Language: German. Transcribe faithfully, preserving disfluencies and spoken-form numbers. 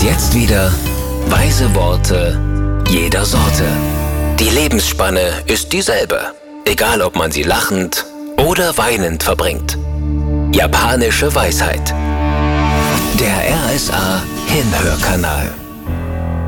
jetzt wieder weise Worte jeder Sorte. Die Lebensspanne ist dieselbe, egal ob man sie lachend oder weinend verbringt. Japanische Weisheit. Der R S A Hinhörkanal.